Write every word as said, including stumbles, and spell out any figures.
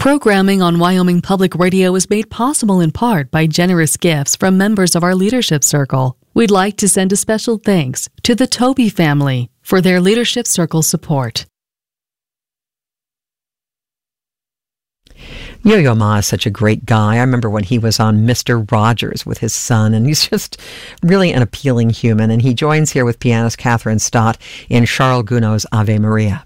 Programming on Wyoming Public Radio is made possible in part by generous gifts from members of our leadership circle. We'd like to send a special thanks to the Toby family for their leadership circle support. Yo-Yo Ma is such a great guy. I remember when he was on Mister Rogers with his son, and he's just really an appealing human. And he joins here with pianist Catherine Stott in Charles Gounod's Ave Maria.